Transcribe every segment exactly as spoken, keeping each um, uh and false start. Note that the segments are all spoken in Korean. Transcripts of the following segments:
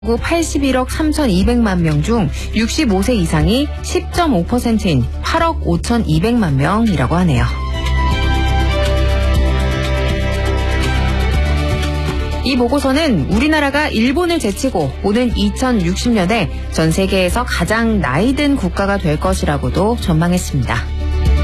팔십일억 삼천이백만 명 중 육십오 세 이상이 십 점 오 퍼센트인 팔억 오천이백만 명이라고 하네요. 이 보고서는 우리나라가 일본을 제치고 오는 이천육십 년에 전 세계에서 가장 나이든 국가가 될 것이라고도 전망했습니다.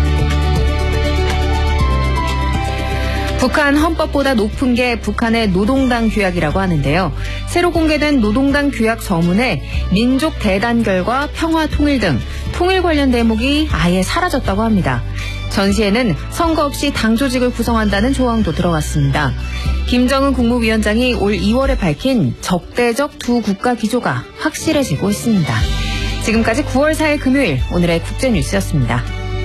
북한 헌법보다 높은 게 북한의 노동당 규약이라고 하는데요. 새로 공개된 노동당 규약 서문에 민족 대단결과 평화 통일 등 통일 관련 대목이 아예 사라졌다고 합니다. 전시에는 선거 없이 당 조직을 구성한다는 조항도 들어갔습니다. 김정은 국무위원장이 올 이월에 밝힌 적대적 두 국가 기조가 확실해지고 있습니다. 지금까지 구월 사일 금요일 오늘의 국제뉴스였습니다.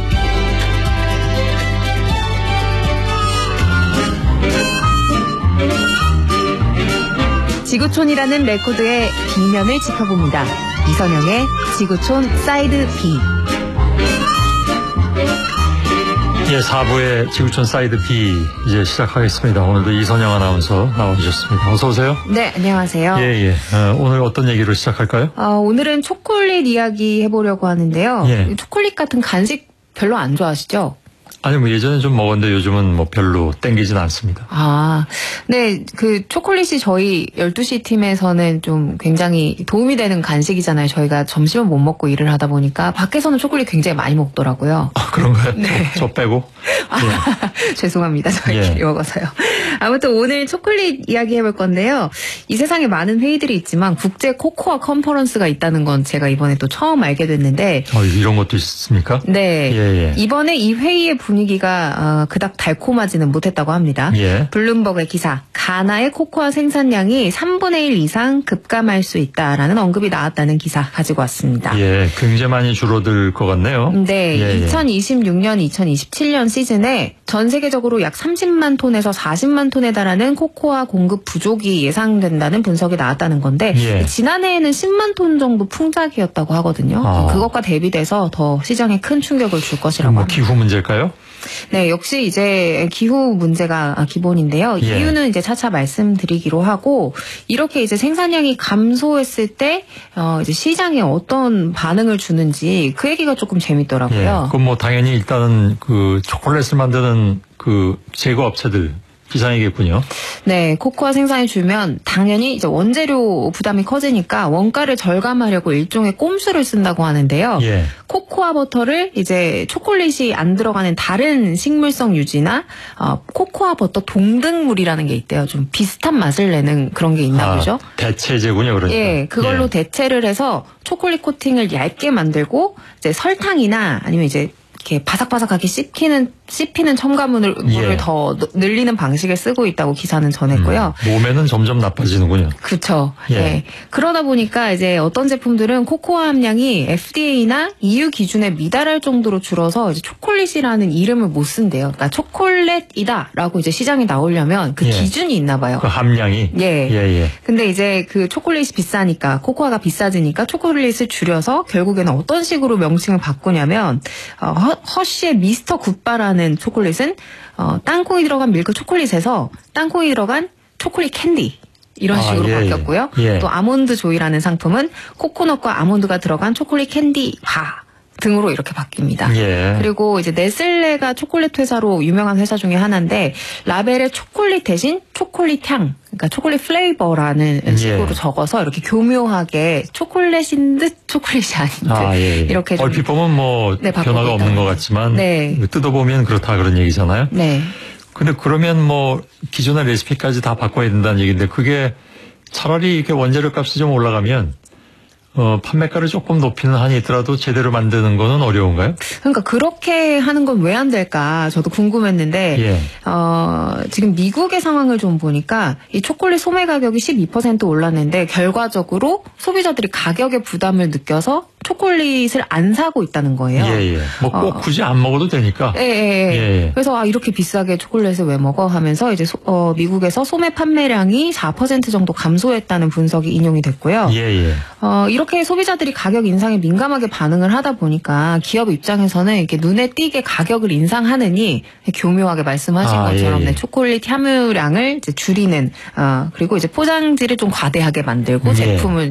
지구촌이라는 레코드의 B면을 짚어봅니다. 이선영의 지구촌 사이드 B. 예, 사 부의 지구촌 사이드 B 이제 시작하겠습니다. 오늘도 이선영 아나운서 나와주셨습니다. 어서 오세요. 네, 안녕하세요. 예, 예. 어, 오늘 어떤 얘기로 시작할까요? 어, 오늘은 초콜릿 이야기 해보려고 하는데요. 예. 초콜릿 같은 간식 별로 안 좋아하시죠? 아니, 뭐 예전에 좀 먹었는데 요즘은 뭐 별로 땡기진 않습니다. 아, 네, 그 초콜릿이 저희 열두 시 팀에서는 좀 굉장히 도움이 되는 간식이잖아요. 저희가 점심은 못 먹고 일을 하다 보니까 밖에서는 초콜릿 굉장히 많이 먹더라고요. 아, 그런가요? 네. 저, 저 빼고? 아, 예. 죄송합니다. 저희끼리 예. 먹어서요. 아무튼 오늘 초콜릿 이야기 해볼 건데요. 이 세상에 많은 회의들이 있지만 국제 코코아 컨퍼런스가 있다는 건 제가 이번에 또 처음 알게 됐는데. 어, 이런 것도 있습니까? 네. 예, 예. 이번에 이 회의의 분위기가 어, 그닥 달콤하지는 못했다고 합니다. 예. 블룸버그의 기사, 가나의 코코아 생산량이 삼분의 일 이상 급감할 수 있다라는 언급이 나왔다는 기사 가지고 왔습니다. 예, 굉장히 많이 줄어들 것 같네요. 네, 예, 예. 이천이십육 년, 이천이십칠 년 시즌에 전 세계적으로 약 삼십만 톤에서 사십만 톤에 달하는 코코아 공급 부족이 예상된다는 분석이 나왔다는 건데 예. 지난해에는 십만 톤 정도 풍작이었다고 하거든요. 아. 그것과 대비돼서 더 시장에 큰 충격을 줄 것이라고 뭐 합니다. 기후 문제일까요? 네, 역시 이제 기후 문제가 기본인데요. 예. 이유는 이제 차차 말씀드리기로 하고 이렇게 이제 생산량이 감소했을 때 어 이제 시장에 어떤 반응을 주는지 그 얘기가 조금 재밌더라고요. 예. 그럼 뭐 당연히 일단은 그 초콜릿을 만드는 그 제거 업체들 비상이겠군요. 네, 코코아 생산이 줄면 당연히 이제 원재료 부담이 커지니까 원가를 절감하려고 일종의 꼼수를 쓴다고 하는데요. 예. 코코아 버터를 이제 초콜릿이 안 들어가는 다른 식물성 유지나 어, 코코아 버터 동등물이라는 게 있대요. 좀 비슷한 맛을 내는 그런 게 있나 아, 보죠. 대체제군요, 그러니까. 예, 그걸로 예. 대체를 해서 초콜릿 코팅을 얇게 만들고 이제 설탕이나 아니면 이제 이렇게 바삭바삭하게 씹히는 씹히는 첨가물을 예. 더 늘리는 방식을 쓰고 있다고 기사는 전했고요. 음, 몸에는 점점 나빠지는군요. 그렇죠. 예. 예. 그러다 보니까 이제 어떤 제품들은 코코아 함량이 에프디에이나 이유 기준에 미달할 정도로 줄어서 이제 초콜릿이라는 이름을 못 쓴대요. 그러니까 초콜릿이다라고 이제 시장에 나오려면 그 예. 기준이 있나 봐요. 그 함량이. 예. 예, 예. 근데 이제 그 초콜릿이 비싸니까 코코아가 비싸지니까 초콜릿을 줄여서 결국에는 어떤 식으로 명칭을 바꾸냐면 어, 허, 허쉬의 미스터 굿바라는 초콜릿은 어, 땅콩이 들어간 밀크 초콜릿에서 땅콩이 들어간 초콜릿 캔디 이런 아, 식으로 예, 바뀌었고요. 예. 또 아몬드 조이라는 상품은 코코넛과 아몬드가 들어간 초콜릿 캔디 바 등으로 이렇게 바뀝니다. 예. 그리고 이제 네슬레가 초콜릿 회사로 유명한 회사 중에 하나인데 라벨에 초콜릿 대신 초콜릿 향, 그러니까 초콜릿 플레이버라는 식으로 예. 적어서 이렇게 교묘하게 초콜릿인 듯 초콜릿이 아닌 듯 아, 예, 예. 이렇게 좀 얼핏 보면 뭐 네, 바꾸고 변화가 없는 있다는 것 거. 같지만 네. 뜯어보면 그렇다 그런 얘기잖아요. 네. 근데 그러면 뭐 기존의 레시피까지 다 바꿔야 된다는 얘기인데 그게 차라리 이렇게 원재료 값이 좀 올라가면 어, 판매가를 조금 높이는 한이 있더라도 제대로 만드는 거는 어려운가요? 그러니까 그렇게 하는 건 왜 안 될까 저도 궁금했는데 예. 어, 지금 미국의 상황을 좀 보니까 이 초콜릿 소매 가격이 십이 퍼센트 올랐는데 결과적으로 소비자들이 가격의 부담을 느껴서 초콜릿을 안 사고 있다는 거예요. 예, 예. 뭐 꼭 어. 굳이 안 먹어도 되니까. 예, 예, 예. 예, 예. 그래서 아, 이렇게 비싸게 초콜릿을 왜 먹어 하면서 이제 소, 어, 미국에서 소매 판매량이 사 퍼센트 정도 감소했다는 분석이 인용이 됐고요. 예, 예. 어, 이렇게 소비자들이 가격 인상에 민감하게 반응을 하다 보니까 기업 입장에서는 이렇게 눈에 띄게 가격을 인상하느니 교묘하게 말씀하신 아, 것처럼 예, 예. 네, 초콜릿 함유량을 이제 줄이는 어, 그리고 이제 포장지를 좀 과대하게 만들고 예. 제품을